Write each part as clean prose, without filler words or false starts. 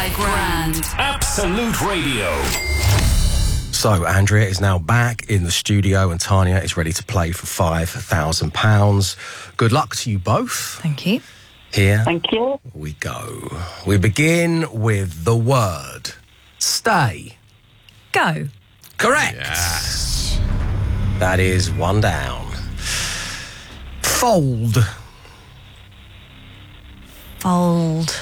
5 grand. Absolute Radio. So, Andrea is now back in the studio and Tanya is ready to play for £5,000. Good luck to you both. Thank you. Here Thank you. we go. We begin with the word stay. Go. Correct. Yes. That is one down. Fold. Fold.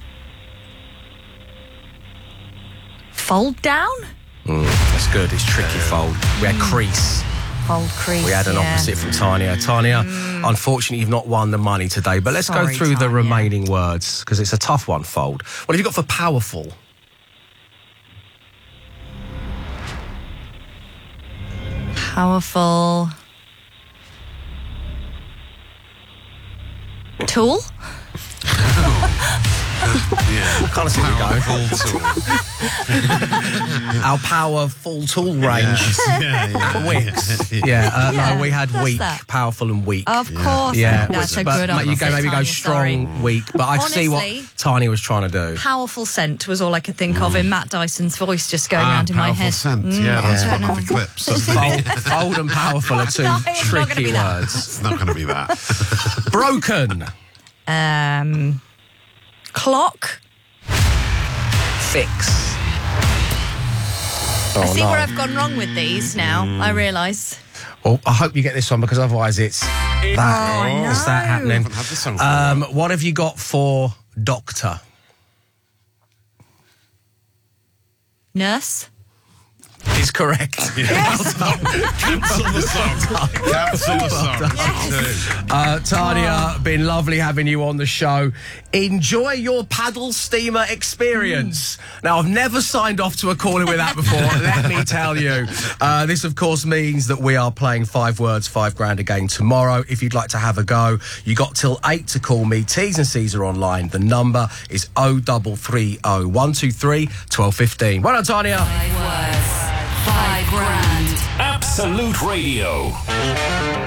Fold down? That's good. It's tricky, fold. We had crease. Fold crease. We had an opposite from Tanya. Tanya, unfortunately, you've not won the money today, but let's go Sorry, through the Tanya. remaining words because it's a tough one, fold. What have you got for powerful? Powerful. Tool? Kind of see where you're going. Our powerful tool range. Wicks. Yeah. No, we had What's weak, that? powerful and weak. Of course. Yeah, That's a but good you answer, go maybe go Tanya, strong, sorry. weak. But I see what Honestly- Tanya was trying to do. Powerful scent was all I could think of in Matt Dyson's voice just going around in my Powerful head. scent. Yeah, that's I one don't of the know. clips. Fold and powerful are two No, it's not gonna tricky be that. words. It's not going to be that. Broken. Clock. Fix. I see no. where I've gone wrong with these now, I realise. Well, I hope you get this one because otherwise it's that. It's that happening. I haven't had this song for a while. What have you got for doctor? Nurse. Is correct. Cancel the song. Cancel the song. Tanya, been lovely having you on the show. Enjoy your paddle steamer experience. Now, I've never signed off to a caller with that before, let me tell you. This, of course, means that we are playing 5 words, 5 grand again tomorrow. If you'd like to have a go, you got till 8 to call me. T's and C's are online. The number is 0330 123 1215. Well done, Tanya. 5 words, 5 grand. Absolute Radio.